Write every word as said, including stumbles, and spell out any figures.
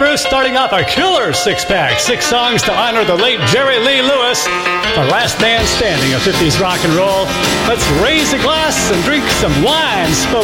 Bruce starting off a killer six-pack. Six songs to honor the late Jerry Lee Lewis, the last man standing of fifties rock and roll. Let's raise a glass and drink some wine.